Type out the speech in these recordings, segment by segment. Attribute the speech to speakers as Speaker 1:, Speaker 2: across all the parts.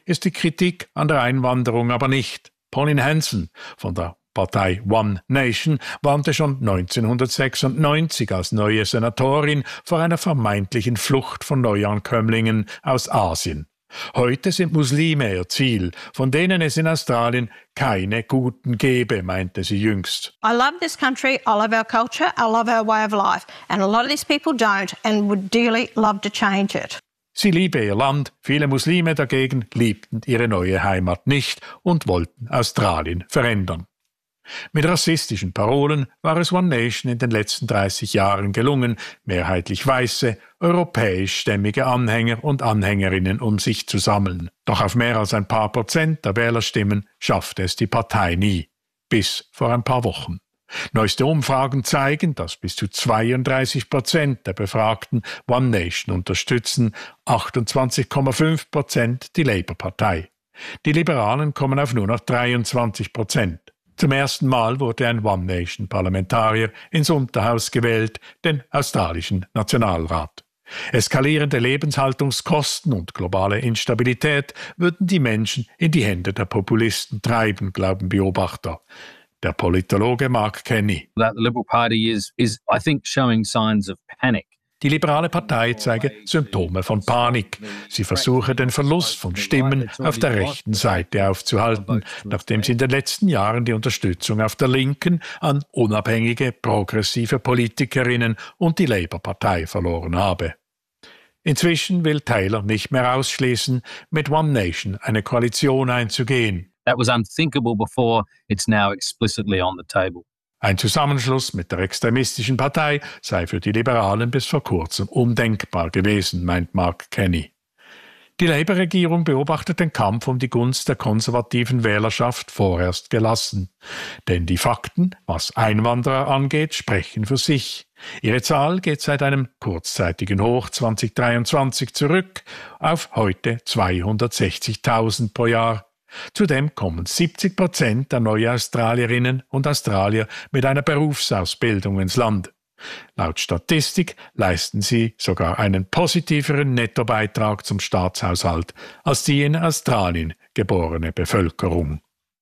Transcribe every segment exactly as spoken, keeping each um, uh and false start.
Speaker 1: ist die Kritik an der Einwanderung aber nicht. Pauline Hanson von der Partei One Nation warnte schon neunzehnhundertsechsundneunzig als neue Senatorin vor einer vermeintlichen Flucht von Neuankömmlingen aus Asien. Heute sind Muslime ihr Ziel, von denen es in Australien keine guten gäbe, meinte sie jüngst.
Speaker 2: I love this country, I love our culture, I love our way of life. And a lot of these people don't and would dearly love to change it.
Speaker 1: Sie liebe ihr Land, viele Muslime dagegen liebten ihre neue Heimat nicht und wollten Australien verändern. Mit rassistischen Parolen war es One Nation in den letzten dreißig Jahren gelungen, mehrheitlich weiße, europäischstämmige Anhänger und Anhängerinnen um sich zu sammeln. Doch auf mehr als ein paar Prozent der Wählerstimmen schaffte es die Partei nie. Bis vor ein paar Wochen. Neueste Umfragen zeigen, dass bis zu zweiunddreißig Prozent der Befragten One Nation unterstützen, achtundzwanzig Komma fünf Prozent die Labour-Partei. Die Liberalen kommen auf nur noch dreiundzwanzig Prozent. Zum ersten Mal wurde ein One Nation-Parlamentarier ins Unterhaus gewählt, den australischen Nationalrat. Eskalierende Lebenshaltungskosten und globale Instabilität würden die Menschen in die Hände der Populisten treiben, glauben Beobachter. Der Politologe Mark Kenny.
Speaker 3: That the Liberal Party is, is, I think, showing signs of panic.
Speaker 1: Die liberale Partei zeige Symptome von Panik. Sie versuche, den Verlust von Stimmen auf der rechten Seite aufzuhalten, nachdem sie in den letzten Jahren die Unterstützung auf der Linken an unabhängige, progressive Politikerinnen und die Labour-Partei verloren habe. Inzwischen will Taylor nicht mehr ausschließen, mit One Nation eine Koalition einzugehen.
Speaker 3: That was unthinkable before, it's now explicitly on the table.
Speaker 1: Ein Zusammenschluss mit der extremistischen Partei sei für die Liberalen bis vor kurzem undenkbar gewesen, meint Mark Kenny. Die Labour-Regierung beobachtet den Kampf um die Gunst der konservativen Wählerschaft vorerst gelassen. Denn die Fakten, was Einwanderer angeht, sprechen für sich. Ihre Zahl geht seit einem kurzzeitigen Hoch zwanzig dreiundzwanzig zurück auf heute zweihundertsechzigtausend pro Jahr. Zudem kommen siebzig Prozent der Neuaustralierinnen und Australier mit einer Berufsausbildung ins Land. Laut Statistik leisten sie sogar einen positiveren Nettobeitrag zum Staatshaushalt als die in Australien geborene Bevölkerung.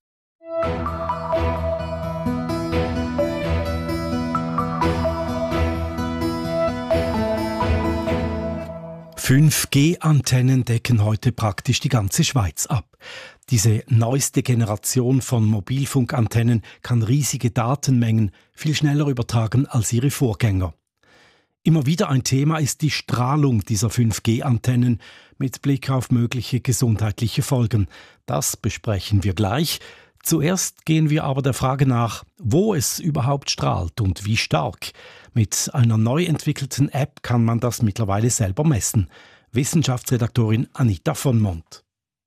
Speaker 4: fünf G Antennen decken heute praktisch die ganze Schweiz ab. Diese neueste Generation von Mobilfunkantennen kann riesige Datenmengen viel schneller übertragen als ihre Vorgänger. Immer wieder ein Thema ist die Strahlung dieser fünf G Antennen mit Blick auf mögliche gesundheitliche Folgen. Das besprechen wir gleich. Zuerst gehen wir aber der Frage nach, wo es überhaupt strahlt und wie stark. Mit einer neu entwickelten App kann man das mittlerweile selber messen. Wissenschaftsredaktorin Anita von Mont.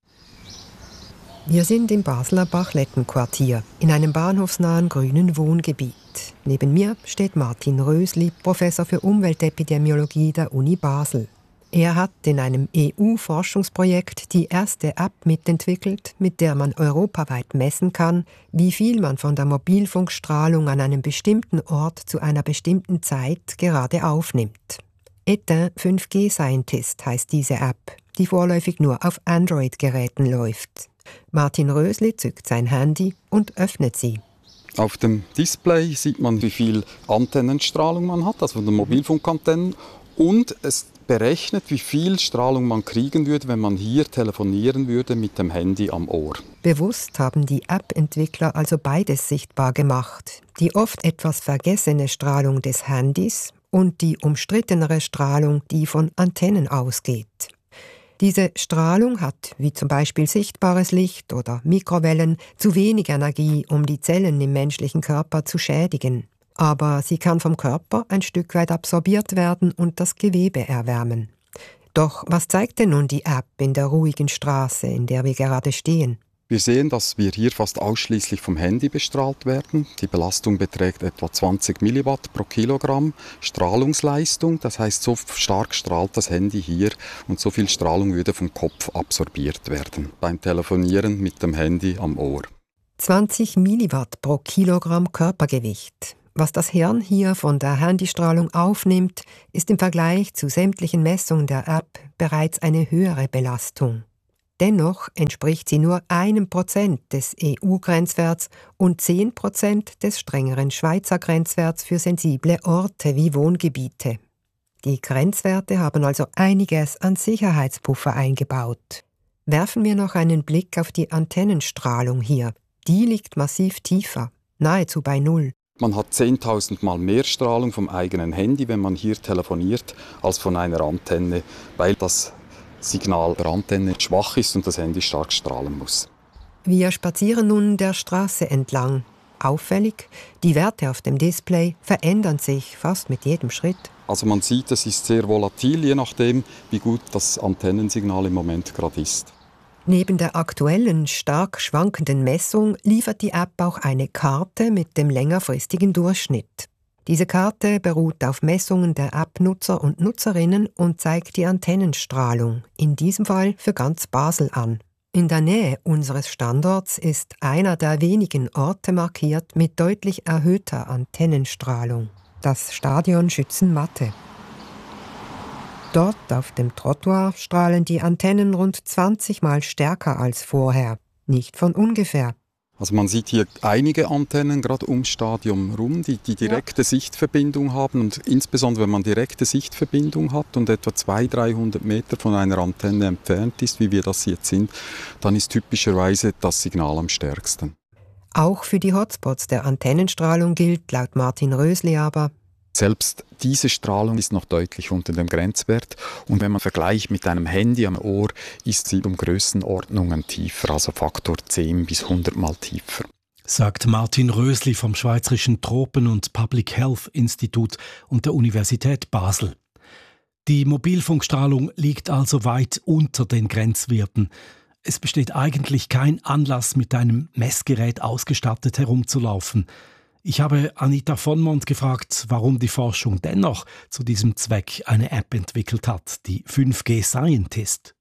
Speaker 5: Wir sind im Basler Bachlettenquartier, in einem bahnhofsnahen grünen Wohngebiet. Neben mir steht Martin Rösli, Professor für Umweltepidemiologie der Uni Basel. Er hat in einem E U-Forschungsprojekt die erste App mitentwickelt, mit der man europaweit messen kann, wie viel man von der Mobilfunkstrahlung an einem bestimmten Ort zu einer bestimmten Zeit gerade aufnimmt. Etain fünf G Scientist heißt diese App, die vorläufig nur auf Android-Geräten läuft. Martin Rösli zückt sein Handy und öffnet sie.
Speaker 6: Auf dem Display sieht man, wie viel Antennenstrahlung man hat, also von den Mobilfunkantennen. Und es berechnet, wie viel Strahlung man kriegen würde, wenn man hier telefonieren würde mit dem Handy am Ohr.
Speaker 5: Bewusst haben die App-Entwickler also beides sichtbar gemacht. Die oft etwas vergessene Strahlung des Handys und die umstrittenere Strahlung, die von Antennen ausgeht. Diese Strahlung hat, wie zum Beispiel sichtbares Licht oder Mikrowellen, zu wenig Energie, um die Zellen im menschlichen Körper zu schädigen. Aber sie kann vom Körper ein Stück weit absorbiert werden und das Gewebe erwärmen. Doch was zeigt denn nun die App in der ruhigen Straße, in der wir gerade stehen?
Speaker 6: Wir sehen, dass wir hier fast ausschließlich vom Handy bestrahlt werden. Die Belastung beträgt etwa zwanzig Milliwatt pro Kilogramm Strahlungsleistung. Das heißt, so stark strahlt das Handy hier und so viel Strahlung würde vom Kopf absorbiert werden beim Telefonieren mit dem Handy am Ohr.
Speaker 5: zwanzig Milliwatt pro Kilogramm Körpergewicht. Was das Hirn hier von der Handystrahlung aufnimmt, ist im Vergleich zu sämtlichen Messungen der App bereits eine höhere Belastung. Dennoch entspricht sie nur einem Prozent des E U-Grenzwerts und zehn Prozent des strengeren Schweizer Grenzwerts für sensible Orte wie Wohngebiete. Die Grenzwerte haben also einiges an Sicherheitspuffer eingebaut. Werfen wir noch einen Blick auf die Antennenstrahlung hier. Die liegt massiv tiefer, nahezu bei Null.
Speaker 6: Man hat zehntausend Mal mehr Strahlung vom eigenen Handy, wenn man hier telefoniert, als von einer Antenne, weil das Signal der Antenne schwach ist und das Handy stark strahlen muss.
Speaker 5: Wir spazieren nun der Straße entlang. Auffällig, die Werte auf dem Display verändern sich fast mit jedem Schritt.
Speaker 6: Also man sieht, es ist sehr volatil, je nachdem, wie gut das Antennensignal im Moment gerade ist.
Speaker 5: Neben der aktuellen, stark schwankenden Messung liefert die App auch eine Karte mit dem längerfristigen Durchschnitt. Diese Karte beruht auf Messungen der App-Nutzer und Nutzerinnen und zeigt die Antennenstrahlung, in diesem Fall für ganz Basel an. In der Nähe unseres Standorts ist einer der wenigen Orte markiert mit deutlich erhöhter Antennenstrahlung, das Stadion Schützenmatte. Dort auf dem Trottoir strahlen die Antennen rund zwanzig Mal stärker als vorher. Nicht von ungefähr.
Speaker 6: Also man sieht hier einige Antennen gerade ums Stadion rum, die die direkte ja. Sichtverbindung haben. Und insbesondere, wenn man direkte Sichtverbindung hat und etwa zweihundert, dreihundert Meter von einer Antenne entfernt ist, wie wir das jetzt sind, dann ist typischerweise das Signal am stärksten.
Speaker 5: Auch für die Hotspots der Antennenstrahlung gilt laut Martin Rösli aber:
Speaker 6: Selbst diese Strahlung ist noch deutlich unter dem Grenzwert. Und wenn man vergleicht mit einem Handy am Ohr, ist sie um Grössenordnungen tiefer, also Faktor zehn bis hundert Mal tiefer.
Speaker 4: Sagt Martin Rösli vom Schweizerischen Tropen- und Public Health Institut und der Universität Basel. Die Mobilfunkstrahlung liegt also weit unter den Grenzwerten. Es besteht eigentlich kein Anlass, mit einem Messgerät ausgestattet herumzulaufen. Ich habe Anita von Mont gefragt, warum die Forschung dennoch zu diesem Zweck eine App entwickelt hat, die fünf G Scientist.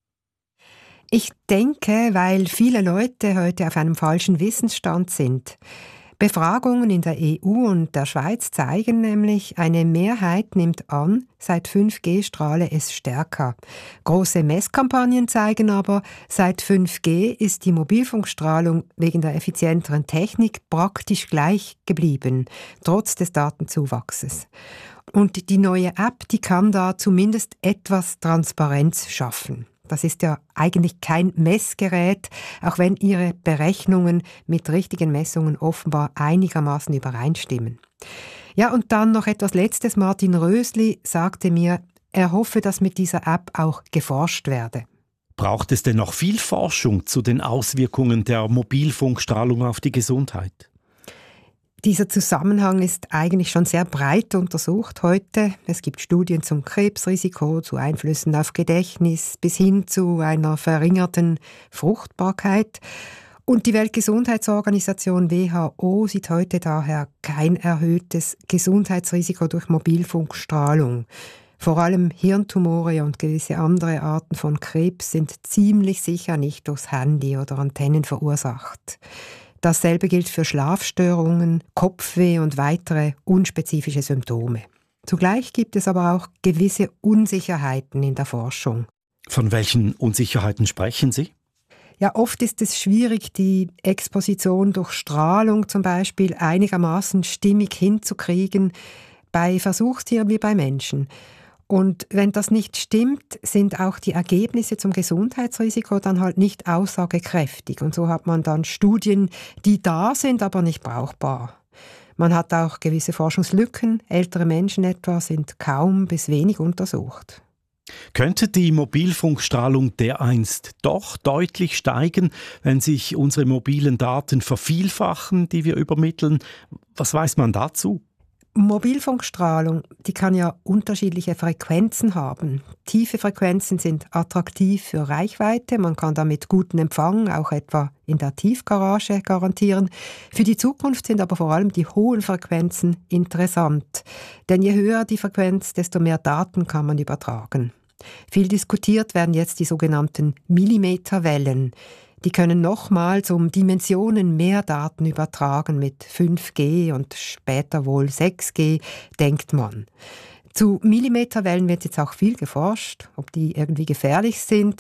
Speaker 5: Ich denke, weil viele Leute heute auf einem falschen Wissensstand sind. Befragungen in der E U und der Schweiz zeigen nämlich, eine Mehrheit nimmt an, seit fünf G strahle es stärker. Große Messkampagnen zeigen aber, seit fünf G ist die Mobilfunkstrahlung wegen der effizienteren Technik praktisch gleich geblieben, trotz des Datenzuwachses. Und die neue App, die kann da zumindest etwas Transparenz schaffen. Das ist ja eigentlich kein Messgerät, auch wenn ihre Berechnungen mit richtigen Messungen offenbar einigermaßen übereinstimmen. Ja, und dann noch etwas Letztes. Martin Rösli sagte mir, er hoffe, dass mit dieser App auch geforscht werde.
Speaker 4: Braucht es denn noch viel Forschung zu den Auswirkungen der Mobilfunkstrahlung auf die Gesundheit?
Speaker 5: Dieser Zusammenhang ist eigentlich schon sehr breit untersucht heute. Es gibt Studien zum Krebsrisiko, zu Einflüssen auf Gedächtnis bis hin zu einer verringerten Fruchtbarkeit. Und die Weltgesundheitsorganisation W H O sieht heute daher kein erhöhtes Gesundheitsrisiko durch Mobilfunkstrahlung. Vor allem Hirntumore und gewisse andere Arten von Krebs sind ziemlich sicher nicht durchs Handy oder Antennen verursacht. Dasselbe gilt für Schlafstörungen, Kopfweh und weitere unspezifische Symptome. Zugleich gibt es aber auch gewisse Unsicherheiten in der Forschung.
Speaker 4: Von welchen Unsicherheiten sprechen Sie?
Speaker 5: Ja, oft ist es schwierig, die Exposition durch Strahlung zum Beispiel einigermaßen stimmig hinzukriegen, bei Versuchstieren wie bei Menschen. Und wenn das nicht stimmt, sind auch die Ergebnisse zum Gesundheitsrisiko dann halt nicht aussagekräftig. Und so hat man dann Studien, die da sind, aber nicht brauchbar. Man hat auch gewisse Forschungslücken. Ältere Menschen etwa sind kaum bis wenig untersucht.
Speaker 4: Könnte die Mobilfunkstrahlung dereinst doch deutlich steigen, wenn sich unsere mobilen Daten vervielfachen, die wir übermitteln? Was weiß man dazu?
Speaker 5: Mobilfunkstrahlung, die kann ja unterschiedliche Frequenzen haben. Tiefe Frequenzen sind attraktiv für Reichweite, man kann damit guten Empfang, auch etwa in der Tiefgarage, garantieren. Für die Zukunft sind aber vor allem die hohen Frequenzen interessant, denn je höher die Frequenz, desto mehr Daten kann man übertragen. Viel diskutiert werden jetzt die sogenannten Millimeterwellen. Die können nochmals um Dimensionen mehr Daten übertragen mit fünf G und später wohl sechs G, denkt man. Zu Millimeterwellen wird jetzt auch viel geforscht, ob die irgendwie gefährlich sind.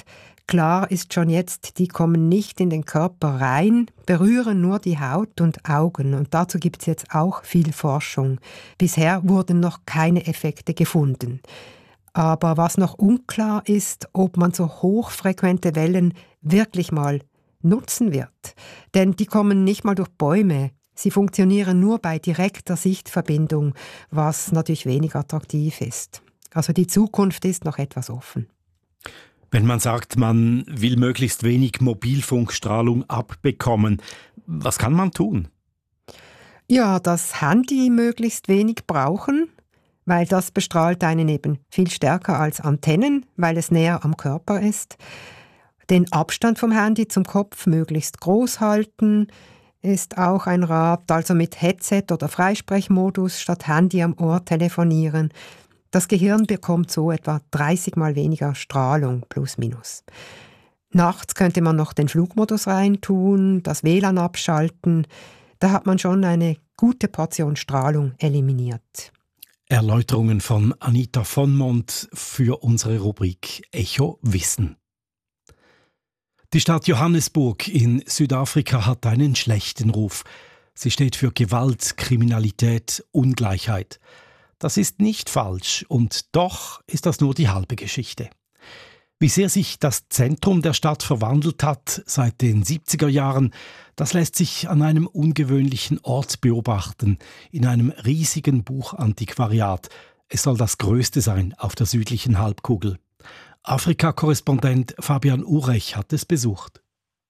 Speaker 5: Klar ist schon jetzt, die kommen nicht in den Körper rein, berühren nur die Haut und Augen. Und dazu gibt es jetzt auch viel Forschung. Bisher wurden noch keine Effekte gefunden. Aber was noch unklar ist, ob man so hochfrequente Wellen wirklich mal nutzen wird. Denn die kommen nicht mal durch Bäume. Sie funktionieren nur bei direkter Sichtverbindung, was natürlich weniger attraktiv ist. Also die Zukunft ist noch etwas offen.
Speaker 4: Wenn man sagt, man will möglichst wenig Mobilfunkstrahlung abbekommen, was kann man tun?
Speaker 5: Ja, das Handy möglichst wenig brauchen, weil das bestrahlt einen eben viel stärker als Antennen, weil es näher am Körper ist. Den Abstand vom Handy zum Kopf möglichst groß halten, ist auch ein Rat, also mit Headset oder Freisprechmodus statt Handy am Ohr telefonieren. Das Gehirn bekommt so etwa dreißig Mal weniger Strahlung, plus minus. Nachts könnte man noch den Flugmodus reintun, das W L A N abschalten. Da hat man schon eine gute Portion Strahlung eliminiert.
Speaker 4: Erläuterungen von Anita von Mont für unsere Rubrik Echo Wissen. Die Stadt Johannesburg in Südafrika hat einen schlechten Ruf. Sie steht für Gewalt, Kriminalität, Ungleichheit. Das ist nicht falsch und doch ist das nur die halbe Geschichte. Wie sehr sich das Zentrum der Stadt verwandelt hat seit den siebziger Jahren, das lässt sich an einem ungewöhnlichen Ort beobachten, in einem riesigen Buchantiquariat. Es soll das größte sein auf der südlichen Halbkugel. Afrika-Korrespondent Fabian Urech hat es besucht.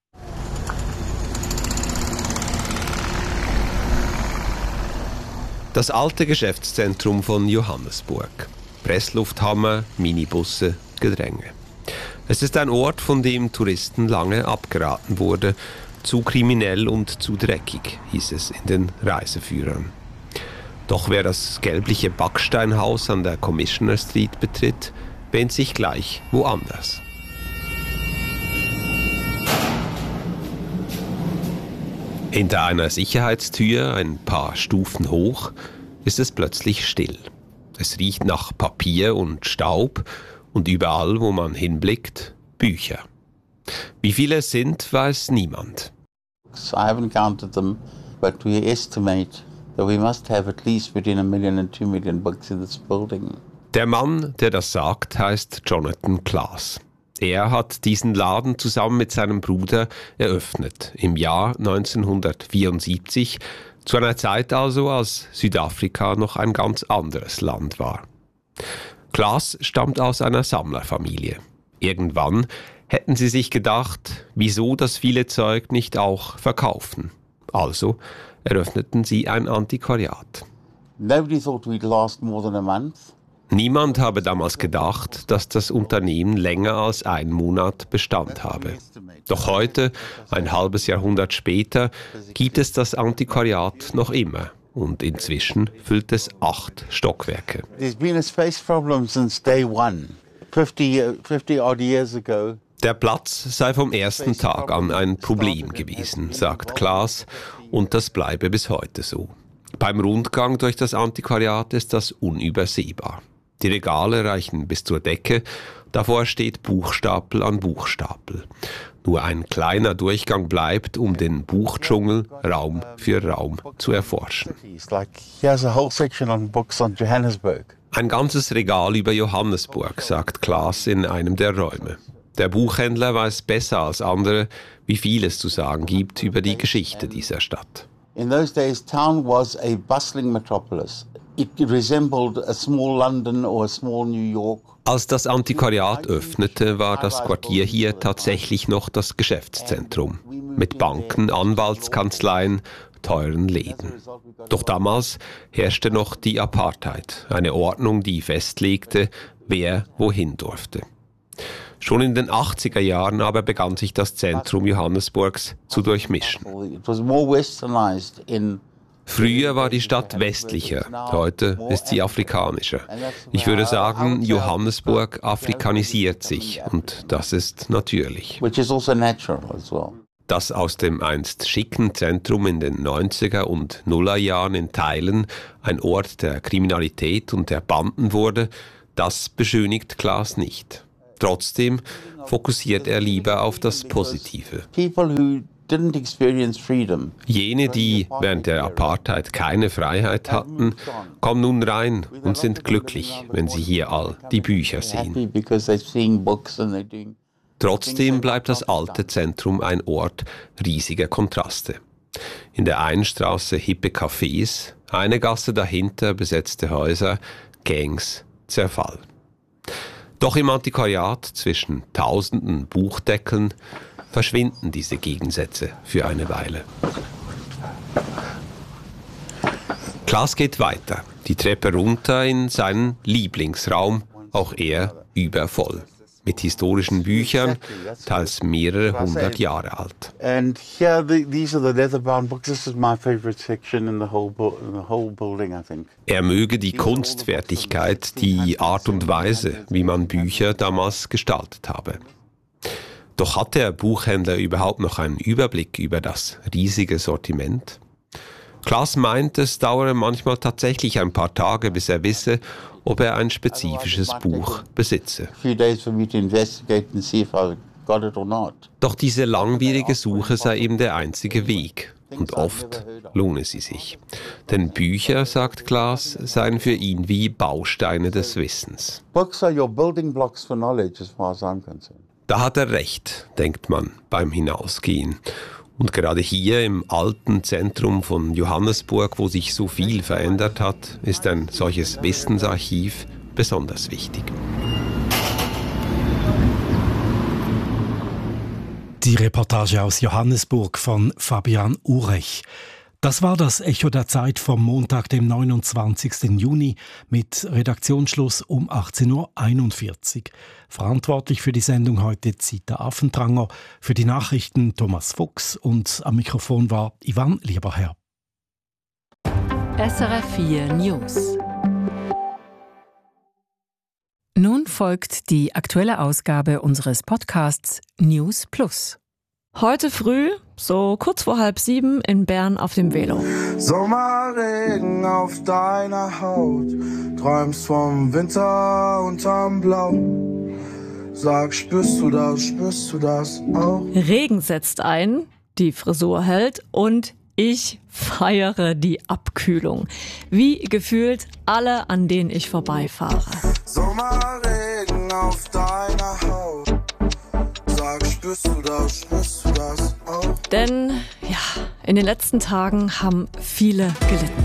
Speaker 7: Das alte Geschäftszentrum von Johannesburg. Presslufthammer, Minibusse, Gedränge. Es ist ein Ort, von dem Touristen lange abgeraten wurde. Zu kriminell und zu dreckig, hieß es in den Reiseführern. Doch wer das gelbliche Backsteinhaus an der Commissioner Street betritt, wähnt sich gleich woanders. Hinter einer Sicherheitstür, ein paar Stufen hoch, ist es plötzlich still. Es riecht nach Papier und Staub und überall, wo man hinblickt, Bücher. Wie viele es sind, weiß niemand.
Speaker 8: I haven't counted them, but we estimate that we must have at least between a million and two million books in this building.
Speaker 7: Der Mann, der das sagt, heißt Jonathan Klaas. Er hat diesen Laden zusammen mit seinem Bruder eröffnet, im Jahr neunzehnhundertvierundsiebzig, zu einer Zeit also, als Südafrika noch ein ganz anderes Land war. Klaas stammt aus einer Sammlerfamilie. Irgendwann hätten sie sich gedacht, wieso das viele Zeug nicht auch verkaufen. Also eröffneten sie ein Antiquariat.
Speaker 8: Nobody thought we'd last more than a month.
Speaker 7: Niemand habe damals gedacht, dass das Unternehmen länger als einen Monat Bestand habe. Doch heute, ein halbes Jahrhundert später, gibt es das Antiquariat noch immer. Und inzwischen füllt es acht Stockwerke.
Speaker 8: There's been a space problem since day one. fifty, fifty odd years ago.
Speaker 7: Der Platz sei vom ersten Tag an ein Problem gewesen, sagt Klaas, und das bleibe bis heute so. Beim Rundgang durch das Antiquariat ist das unübersehbar. Die Regale reichen bis zur Decke, davor steht Buchstapel an Buchstapel. Nur ein kleiner Durchgang bleibt, um den Buchdschungel Raum für Raum zu erforschen. Ein ganzes Regal über Johannesburg, sagt Klaas in einem der Räume. Der Buchhändler weiß besser als andere, wie viel es zu sagen gibt über die Geschichte dieser Stadt.
Speaker 8: In those days, town was a bustling metropolis. It resembled a small London or a small New York.
Speaker 7: Als das Antiquariat öffnete, war das Quartier hier tatsächlich noch das Geschäftszentrum. Mit Banken, Anwaltskanzleien, teuren Läden. Doch damals herrschte noch die Apartheid, eine Ordnung, die festlegte, wer wohin durfte. Schon in den achtziger Jahren aber begann sich das Zentrum Johannesburgs zu durchmischen. Früher war die Stadt westlicher, heute ist sie afrikanischer. Ich würde sagen, Johannesburg afrikanisiert sich und das ist natürlich. Dass aus dem einst schicken Zentrum in den neunziger und Nullerjahren in Teilen ein Ort der Kriminalität und der Banden wurde, das beschönigt Klaas nicht. Trotzdem fokussiert er lieber auf das Positive. Jene, die während der Apartheid keine Freiheit hatten, kommen nun rein und sind glücklich, wenn sie hier all die Bücher sehen. Trotzdem bleibt das alte Zentrum ein Ort riesiger Kontraste. In der einen Straße hippe Cafés, eine Gasse dahinter besetzte Häuser, Gangs, Zerfall. Doch im Antiquariat zwischen tausenden Buchdeckeln verschwinden diese Gegensätze für eine Weile. Klaas geht weiter, die Treppe runter in seinen Lieblingsraum, auch er übervoll. Mit historischen Büchern, teils mehrere hundert Jahre alt. Er möge die Kunstfertigkeit, die Art und Weise, wie man Bücher damals gestaltet habe. Doch hat der Buchhändler überhaupt noch einen Überblick über das riesige Sortiment? Klaas meint, es dauere manchmal tatsächlich ein paar Tage, bis er wisse, ob er ein spezifisches Buch besitze. Doch diese langwierige Suche sei eben der einzige Weg. Und oft lohne sie sich. Denn Bücher, sagt Klaas, seien für ihn wie Bausteine des Wissens. Da hat er recht, denkt man beim Hinausgehen. Und gerade hier im alten Zentrum von Johannesburg, wo sich so viel verändert hat, ist ein solches Wissensarchiv besonders wichtig.
Speaker 4: Die Reportage aus Johannesburg von Fabian Urech. Das war das Echo der Zeit vom Montag, dem neunundzwanzigsten Juni mit Redaktionsschluss um achtzehn Uhr einundvierzig. Verantwortlich für die Sendung heute Zita Affentranger, für die Nachrichten Thomas Fuchs und am Mikrofon war Ivan Lieberherr.
Speaker 9: S R F vier News. Nun folgt die aktuelle Ausgabe unseres Podcasts News Plus. Heute früh, so kurz vor halb sieben, in Bern auf dem Velo.
Speaker 10: Sommerregen auf deiner Haut, träumst vom Winter unterm Blau. Sag, spürst du das, spürst du das auch?
Speaker 9: Regen setzt ein, die Frisur hält und ich feiere die Abkühlung. Wie gefühlt alle, an denen ich vorbeifahre.
Speaker 10: Sommerregen auf deiner Haut. Sag, spürst du das, spürst du das auch?
Speaker 9: Denn, ja, in den letzten Tagen haben viele gelitten.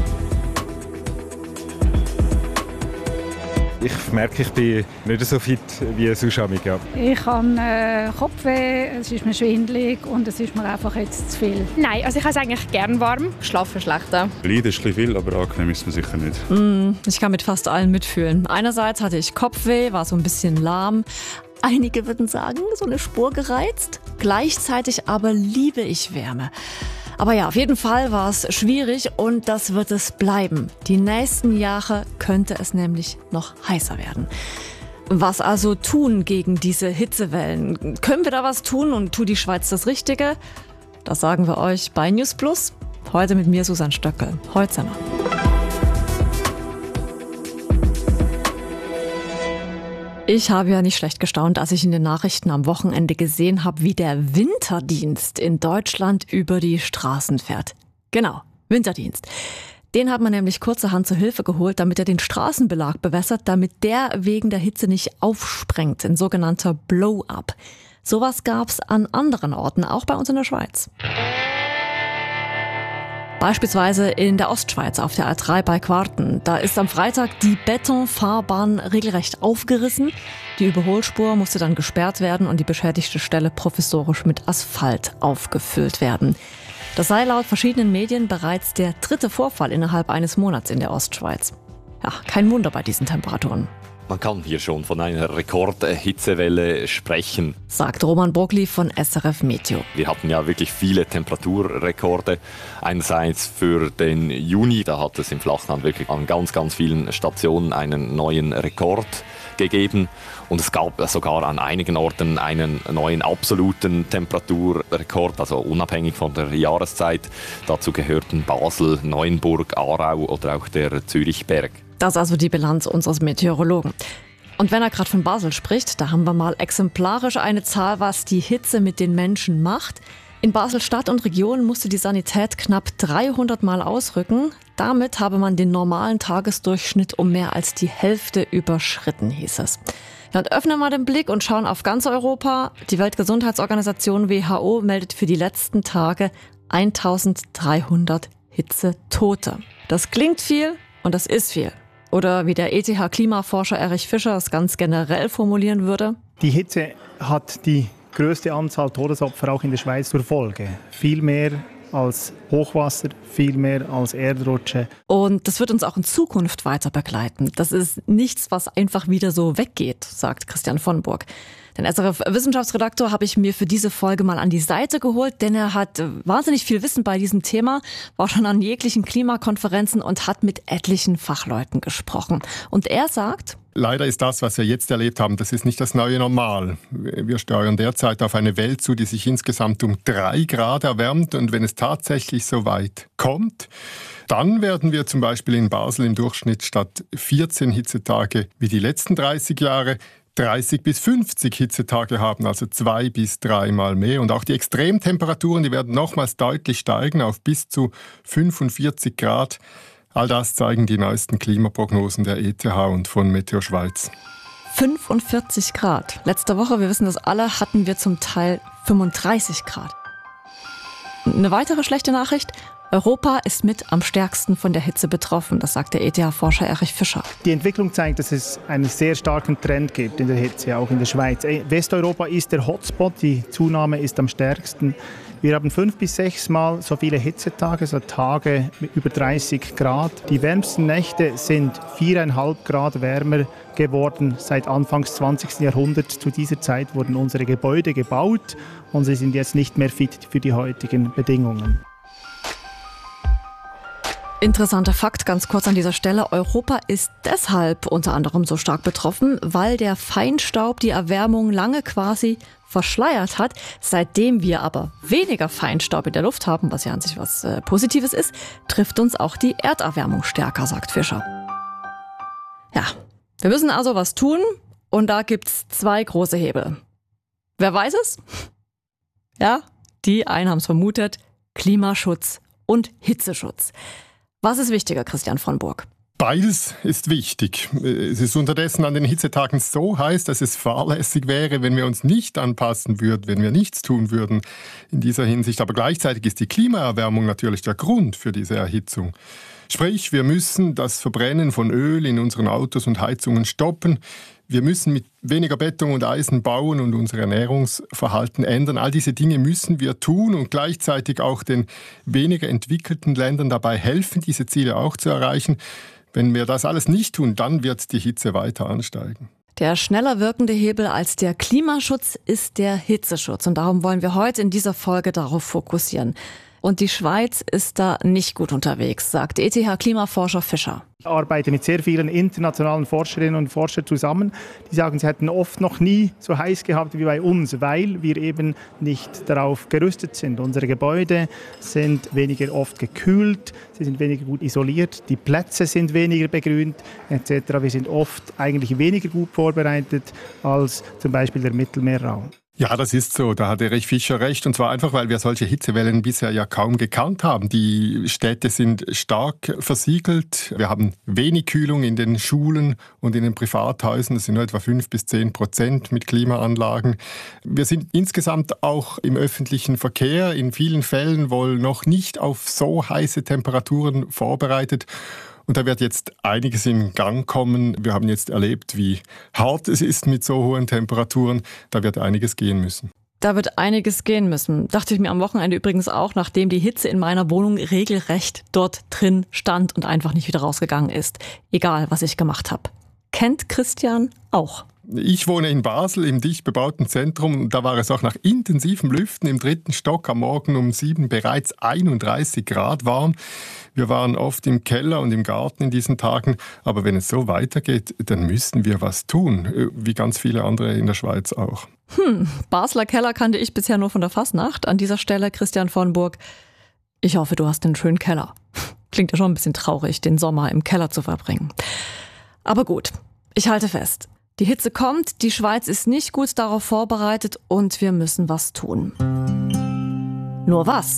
Speaker 11: Ich merke, ich bin nicht so fit wie sonst. Ja.
Speaker 12: Ich habe äh, Kopfweh, es ist mir schwindelig und es ist mir einfach jetzt zu viel.
Speaker 13: Nein, also ich habe es eigentlich gern warm, schlafe schlechter.
Speaker 14: Leiden ist ein bisschen viel, aber angenehm ist es sicher nicht.
Speaker 9: Mm, ich kann mit fast allen mitfühlen. Einerseits hatte ich Kopfweh, war so ein bisschen lahm. Einige würden sagen, so eine Spur gereizt. Gleichzeitig aber liebe ich Wärme. Aber ja, auf jeden Fall war es schwierig und das wird es bleiben. Die nächsten Jahre könnte es nämlich noch heißer werden. Was also tun gegen diese Hitzewellen? Können wir da was tun und tut die Schweiz das Richtige? Das sagen wir euch bei News Plus. Heute mit mir Susanne Stöckel. Holzerner. Ich habe ja nicht schlecht gestaunt, als ich in den Nachrichten am Wochenende gesehen habe, wie der Winterdienst in Deutschland über die Straßen fährt. Genau, Winterdienst. Den hat man nämlich kurzerhand zur Hilfe geholt, damit er den Straßenbelag bewässert, damit der wegen der Hitze nicht aufsprengt, ein sogenannter Blow-up. Sowas gab's an anderen Orten, auch bei uns in der Schweiz. Beispielsweise in der Ostschweiz auf der A drei bei Quarten. Da ist am Freitag die Betonfahrbahn regelrecht aufgerissen. Die Überholspur musste dann gesperrt werden und die beschädigte Stelle provisorisch mit Asphalt aufgefüllt werden. Das sei laut verschiedenen Medien bereits der dritte Vorfall innerhalb eines Monats in der Ostschweiz. Ja, kein Wunder bei diesen Temperaturen.
Speaker 15: Man kann hier schon von einer Rekordhitzewelle sprechen,
Speaker 9: sagt Roman Brogli von S R F Meteo.
Speaker 15: Wir hatten ja wirklich viele Temperaturrekorde. Einerseits für den Juni, da hat es im Flachland wirklich an ganz, ganz vielen Stationen einen neuen Rekord gegeben. Und es gab sogar an einigen Orten einen neuen absoluten Temperaturrekord, also unabhängig von der Jahreszeit. Dazu gehörten Basel, Neuenburg, Aarau oder auch der Zürichberg.
Speaker 9: Das ist also die Bilanz unseres Meteorologen. Und wenn er gerade von Basel spricht, da haben wir mal exemplarisch eine Zahl, was die Hitze mit den Menschen macht. In Basel-Stadt und Region musste die Sanität knapp dreihundert Mal ausrücken. Damit habe man den normalen Tagesdurchschnitt um mehr als die Hälfte überschritten, hieß es. Ja, und öffnen wir den Blick und schauen auf ganz Europa. Die Weltgesundheitsorganisation W H O meldet für die letzten Tage eintausenddreihundert Hitzetote. Das klingt viel und das ist viel. Oder wie der E T H-Klimaforscher Erich Fischer es ganz generell formulieren würde:
Speaker 16: Die Hitze hat die größte Anzahl Todesopfer auch in der Schweiz zur Folge. Viel mehr als Hochwasser, viel mehr als Erdrutsche.
Speaker 9: Und das wird uns auch in Zukunft weiter begleiten. Das ist nichts, was einfach wieder so weggeht, sagt Christian von Burg. Den S R F-Wissenschaftsredaktor habe ich mir für diese Folge mal an die Seite geholt, denn er hat wahnsinnig viel Wissen bei diesem Thema, war schon an jeglichen Klimakonferenzen und hat mit etlichen Fachleuten gesprochen. Und er sagt:
Speaker 17: Leider ist das, was wir jetzt erlebt haben, das ist nicht das neue Normal. Wir steuern derzeit auf eine Welt zu, die sich insgesamt um drei Grad erwärmt. Und wenn es tatsächlich so weit kommt, dann werden wir zum Beispiel in Basel im Durchschnitt statt vierzehn Hitzetage wie die letzten dreißig Jahre dreißig bis fünfzig Hitzetage haben, also zwei bis dreimal mehr. Und auch die Extremtemperaturen, die werden nochmals deutlich steigen auf bis zu fünfundvierzig Grad. All das zeigen die neuesten Klimaprognosen der E T H und von Meteo Schweiz.
Speaker 9: fünfundvierzig Grad. Letzte Woche, wir wissen das alle, hatten wir zum Teil fünfunddreißig Grad. Eine weitere schlechte Nachricht: Europa ist mit am stärksten von der Hitze betroffen, das sagt der E T H-Forscher Erich Fischer.
Speaker 16: Die Entwicklung zeigt, dass es einen sehr starken Trend gibt in der Hitze, auch in der Schweiz. Westeuropa ist der Hotspot, die Zunahme ist am stärksten. Wir haben fünf bis sechs Mal so viele Hitzetage, also Tage mit über dreißig Grad. Die wärmsten Nächte sind viereinhalb Grad wärmer geworden seit Anfangs des zwanzigsten Jahrhunderts. Zu dieser Zeit wurden unsere Gebäude gebaut und sie sind jetzt nicht mehr fit für die heutigen Bedingungen.
Speaker 9: Interessanter Fakt, ganz kurz an dieser Stelle: Europa ist deshalb unter anderem so stark betroffen, weil der Feinstaub die Erwärmung lange quasi verschleiert hat. Seitdem wir aber weniger Feinstaub in der Luft haben, was ja an sich was äh, Positives ist, trifft uns auch die Erderwärmung stärker, sagt Fischer. Ja, wir müssen also was tun und da gibt's zwei große Hebel. Wer weiß es? Ja, die einen haben es vermutet: Klimaschutz und Hitzeschutz. Was ist wichtiger, Christian von Burg?
Speaker 17: Beides ist wichtig. Es ist unterdessen an den Hitzetagen so heiß, dass es fahrlässig wäre, wenn wir uns nicht anpassen würden, wenn wir nichts tun würden in dieser Hinsicht. Aber gleichzeitig ist die Klimaerwärmung natürlich der Grund für diese Erhitzung. Sprich, wir müssen das Verbrennen von Öl in unseren Autos und Heizungen stoppen. Wir müssen mit weniger Beton und Eisen bauen und unser Ernährungsverhalten ändern. All diese Dinge müssen wir tun und gleichzeitig auch den weniger entwickelten Ländern dabei helfen, diese Ziele auch zu erreichen. Wenn wir das alles nicht tun, dann wird die Hitze weiter ansteigen.
Speaker 9: Der schneller wirkende Hebel als der Klimaschutz ist der Hitzeschutz. Und darum wollen wir heute in dieser Folge darauf fokussieren. Und die Schweiz ist da nicht gut unterwegs, sagt E T H-Klimaforscher Fischer.
Speaker 16: Ich arbeite mit sehr vielen internationalen Forscherinnen und Forschern zusammen. Die sagen, sie hätten oft noch nie so heiß gehabt wie bei uns, weil wir eben nicht darauf gerüstet sind. Unsere Gebäude sind weniger oft gekühlt, sie sind weniger gut isoliert, die Plätze sind weniger begrünt et cetera. Wir sind oft eigentlich weniger gut vorbereitet als zum Beispiel der Mittelmeerraum.
Speaker 17: Ja, das ist so. Da hat Erich Fischer recht. Und zwar einfach, weil wir solche Hitzewellen bisher ja kaum gekannt haben. Die Städte sind stark versiegelt. Wir haben wenig Kühlung in den Schulen und in den Privathäusern. Das sind nur etwa fünf bis zehn Prozent mit Klimaanlagen. Wir sind insgesamt auch im öffentlichen Verkehr in vielen Fällen wohl noch nicht auf so heiße Temperaturen vorbereitet. Und da wird jetzt einiges in Gang kommen. Wir haben jetzt erlebt, wie hart es ist mit so hohen Temperaturen. Da wird einiges gehen müssen.
Speaker 9: Da wird einiges gehen müssen. Dachte ich mir am Wochenende übrigens auch, nachdem die Hitze in meiner Wohnung regelrecht dort drin stand und einfach nicht wieder rausgegangen ist. Egal, was ich gemacht habe. Kennt Christian auch.
Speaker 17: Ich wohne in Basel im dicht bebauten Zentrum. Da war es auch nach intensivem Lüften im dritten Stock am Morgen um sieben bereits einunddreißig Grad warm. Wir waren oft im Keller und im Garten in diesen Tagen. Aber wenn es so weitergeht, dann müssen wir was tun. Wie ganz viele andere in der Schweiz auch.
Speaker 9: Hm, Basler Keller kannte ich bisher nur von der Fasnacht. An dieser Stelle Christian von Burg. Ich hoffe, du hast einen schönen Keller. Klingt ja schon ein bisschen traurig, den Sommer im Keller zu verbringen. Aber gut, ich halte fest. Die Hitze kommt, die Schweiz ist nicht gut darauf vorbereitet und wir müssen was tun. Nur was?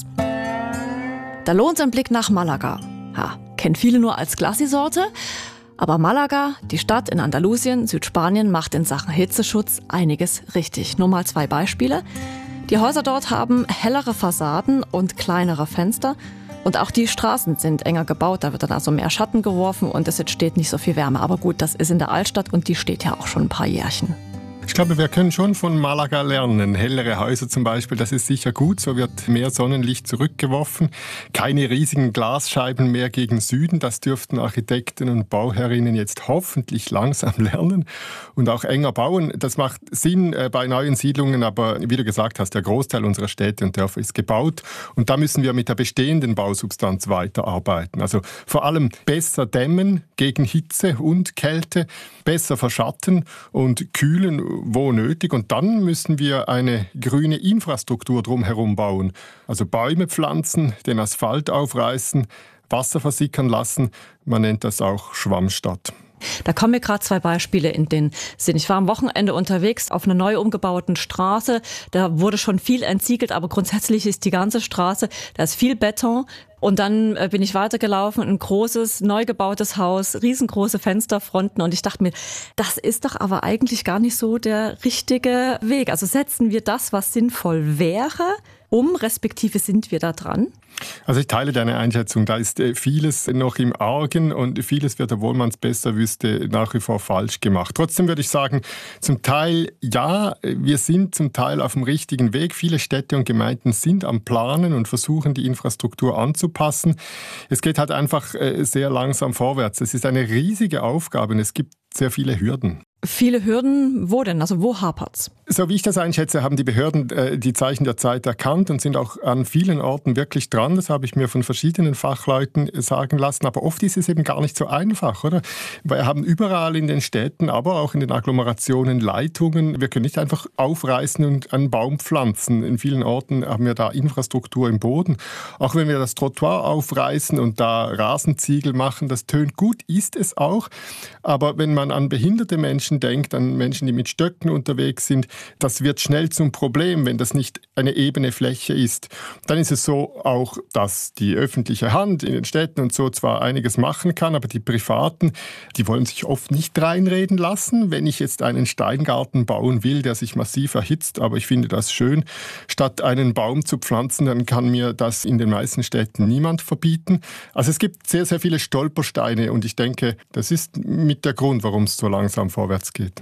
Speaker 9: Da lohnt ein Blick nach Malaga. Ja, kennen viele nur als Glacisorte, aber Malaga, die Stadt in Andalusien, Südspanien, macht in Sachen Hitzeschutz einiges richtig. Nur mal zwei Beispiele. Die Häuser dort haben hellere Fassaden und kleinere Fenster. Und auch die Straßen sind enger gebaut, da wird dann also mehr Schatten geworfen und es entsteht nicht so viel Wärme. Aber gut, das ist in der Altstadt und die steht ja auch schon ein paar Jährchen.
Speaker 17: Ich glaube, wir können schon von Malaga lernen. Hellere Häuser zum Beispiel, das ist sicher gut. So wird mehr Sonnenlicht zurückgeworfen. Keine riesigen Glasscheiben mehr gegen Süden. Das dürften Architekten und Bauherrinnen jetzt hoffentlich langsam lernen. Und auch enger bauen. Das macht Sinn bei neuen Siedlungen. Aber wie du gesagt hast, der Großteil unserer Städte und Dörfer ist gebaut. Und da müssen wir mit der bestehenden Bausubstanz weiterarbeiten. Also vor allem besser dämmen gegen Hitze und Kälte, besser verschatten und kühlen, wo nötig. Und dann müssen wir eine grüne Infrastruktur drumherum bauen. Also Bäume pflanzen, den Asphalt aufreißen, Wasser versickern lassen. Man nennt das auch Schwammstadt.
Speaker 9: Da kommen mir gerade zwei Beispiele in den Sinn. Ich war am Wochenende unterwegs auf einer neu umgebauten Straße. Da wurde schon viel entsiegelt, aber grundsätzlich ist die ganze Straße, da ist viel Beton. Und dann bin ich weitergelaufen, ein großes, neu gebautes Haus, riesengroße Fensterfronten. Und ich dachte mir, das ist doch aber eigentlich gar nicht so der richtige Weg. Also setzen wir das, was sinnvoll wäre, um, respektive sind wir da dran?
Speaker 17: Also ich teile deine Einschätzung. Da ist vieles noch im Argen und vieles wird, obwohl man es besser wüsste, nach wie vor falsch gemacht. Trotzdem würde ich sagen, zum Teil ja, wir sind zum Teil auf dem richtigen Weg. Viele Städte und Gemeinden sind am Planen und versuchen, die Infrastruktur anzupassen. Es geht halt einfach sehr langsam vorwärts. Es ist eine riesige Aufgabe und es gibt sehr viele Hürden.
Speaker 9: Viele Hürden, wo denn? Also wo hapert's?
Speaker 17: So wie ich das einschätze, haben die Behörden äh, die Zeichen der Zeit erkannt und sind auch an vielen Orten wirklich dran. Das habe ich mir von verschiedenen Fachleuten sagen lassen. Aber oft ist es eben gar nicht so einfach, oder? Wir haben überall in den Städten, aber auch in den Agglomerationen Leitungen. Wir können nicht einfach aufreißen und einen Baum pflanzen. In vielen Orten haben wir da Infrastruktur im Boden. Auch wenn wir das Trottoir aufreißen und da Rasenziegel machen, das tönt gut, ist es auch. Aber wenn man an behinderte Menschen denkt, an Menschen, die mit Stöcken unterwegs sind, das wird schnell zum Problem, wenn das nicht eine ebene Fläche ist. Dann ist es so auch, dass die öffentliche Hand in den Städten und so zwar einiges machen kann, aber die Privaten, die wollen sich oft nicht reinreden lassen. Wenn ich jetzt einen Steingarten bauen will, der sich massiv erhitzt, aber ich finde das schön, statt einen Baum zu pflanzen, dann kann mir das in den meisten Städten niemand verbieten. Also es gibt sehr, sehr viele Stolpersteine und ich denke, das ist mit der Grund, warum es so langsam vorwärts geht.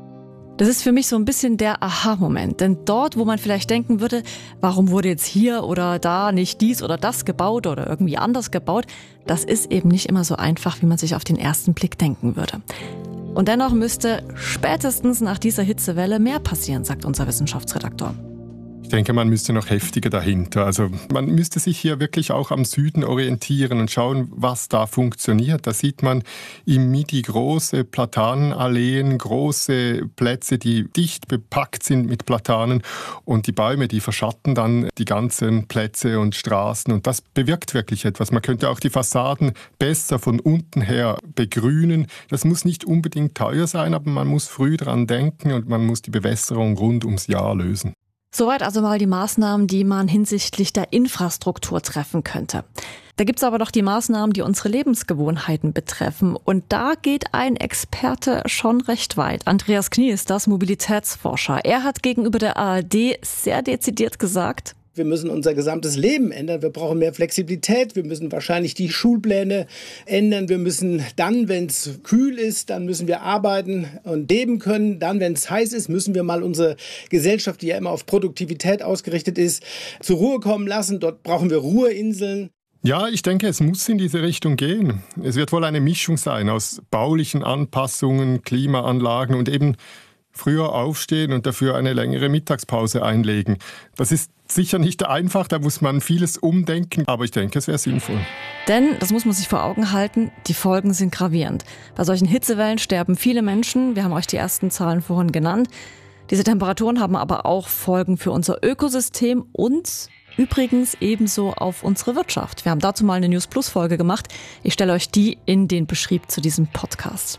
Speaker 9: Das ist für mich so ein bisschen der Aha-Moment. Denn dort, wo man vielleicht denken würde, warum wurde jetzt hier oder da nicht dies oder das gebaut oder irgendwie anders gebaut, das ist eben nicht immer so einfach, wie man sich auf den ersten Blick denken würde. Und dennoch müsste spätestens nach dieser Hitzewelle mehr passieren, sagt unser Wissenschaftsredakteur.
Speaker 17: Ich denke, man müsste noch heftiger dahinter. Also man müsste sich hier wirklich auch am Süden orientieren und schauen, was da funktioniert. Da sieht man im Midi große Platanenalleen, große Plätze, die dicht bepackt sind mit Platanen. Und die Bäume, die verschatten dann die ganzen Plätze und Straßen. Und das bewirkt wirklich etwas. Man könnte auch die Fassaden besser von unten her begrünen. Das muss nicht unbedingt teuer sein, aber man muss früh dran denken und man muss die Bewässerung rund ums Jahr lösen.
Speaker 9: Soweit also mal die Maßnahmen, die man hinsichtlich der Infrastruktur treffen könnte. Da gibt's aber noch die Maßnahmen, die unsere Lebensgewohnheiten betreffen. Und da geht ein Experte schon recht weit. Andreas Knie ist das, Mobilitätsforscher. Er hat gegenüber der A R D sehr dezidiert gesagt:
Speaker 18: Wir müssen unser gesamtes Leben ändern. Wir brauchen mehr Flexibilität. Wir müssen wahrscheinlich die Schulpläne ändern. Wir müssen dann, wenn es kühl ist, dann müssen wir arbeiten und leben können. Dann, wenn es heiß ist, müssen wir mal unsere Gesellschaft, die ja immer auf Produktivität ausgerichtet ist, zur Ruhe kommen lassen. Dort brauchen wir Ruheinseln.
Speaker 17: Ja, ich denke, es muss in diese Richtung gehen. Es wird wohl eine Mischung sein aus baulichen Anpassungen, Klimaanlagen und eben früher aufstehen und dafür eine längere Mittagspause einlegen. Das ist sicher nicht einfach, da muss man vieles umdenken, aber ich denke, es wäre sinnvoll.
Speaker 9: Denn, das muss man sich vor Augen halten, die Folgen sind gravierend. Bei solchen Hitzewellen sterben viele Menschen, wir haben euch die ersten Zahlen vorhin genannt. Diese Temperaturen haben aber auch Folgen für unser Ökosystem und übrigens ebenso auf unsere Wirtschaft. Wir haben dazu mal eine News Plus Folge gemacht. Ich stelle euch die in den Beschrieb zu diesem Podcast.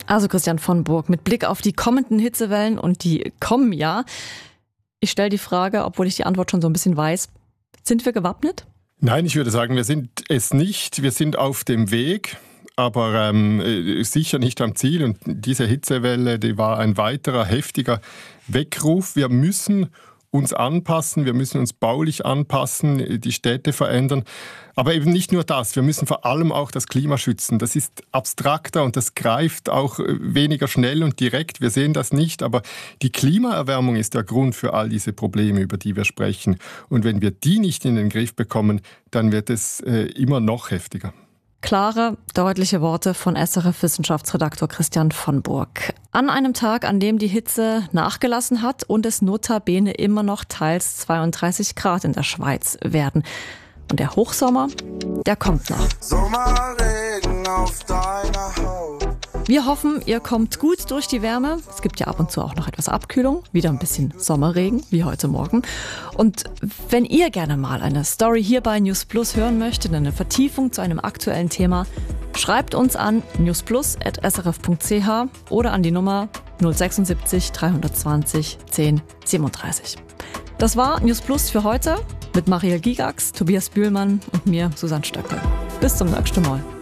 Speaker 9: Also Christian von Burg, mit Blick auf die kommenden Hitzewellen und die kommen ja. Ich stelle die Frage, obwohl ich die Antwort schon so ein bisschen weiß. Sind wir gewappnet?
Speaker 17: Nein, ich würde sagen, wir sind es nicht. Wir sind auf dem Weg, aber ähm, sicher nicht am Ziel. Und diese Hitzewelle, die war ein weiterer heftiger Weckruf. Wir müssen uns anpassen, wir müssen uns baulich anpassen, die Städte verändern. Aber eben nicht nur das, wir müssen vor allem auch das Klima schützen. Das ist abstrakter und das greift auch weniger schnell und direkt. Wir sehen das nicht, aber die Klimaerwärmung ist der Grund für all diese Probleme, über die wir sprechen. Und wenn wir die nicht in den Griff bekommen, dann wird es äh, immer noch heftiger.
Speaker 9: Klare, deutliche Worte von S R F-Wissenschaftsredaktor Christian von Burg. An einem Tag, an dem die Hitze nachgelassen hat und es notabene immer noch teils zweiunddreißig Grad in der Schweiz werden. Und der Hochsommer, der kommt noch.
Speaker 10: Sommerregen auf deiner Haut.
Speaker 9: Wir hoffen, ihr kommt gut durch die Wärme. Es gibt ja ab und zu auch noch etwas Abkühlung. Wieder ein bisschen Sommerregen, wie heute Morgen. Und wenn ihr gerne mal eine Story hier bei News Plus hören möchtet, eine Vertiefung zu einem aktuellen Thema, schreibt uns an newsplus at s r f punkt c h oder an die Nummer null sechsundsiebzig dreihundertzwanzig zehn siebenunddreißig. Das war News Plus für heute mit Mariel Gigax, Tobias Bühlmann und mir, Susanne Stöckel. Bis zum nächsten Mal.